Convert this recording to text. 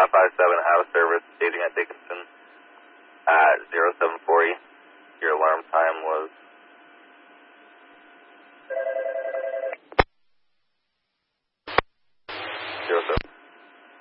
557 out of service, staging at Dickinson at 0740. Your alarm time was